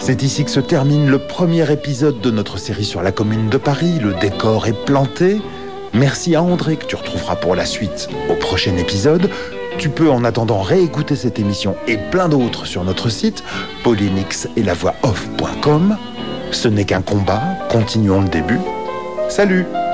C'est ici que se termine le premier épisode de notre série sur la Commune de Paris. Le décor est planté. Merci à André que tu retrouveras pour la suite au prochain épisode. Tu peux en attendant réécouter cette émission et plein d'autres sur notre site paulinx-et-la-voix-off.com. Ce n'est qu'un combat, continuons le début. Salut!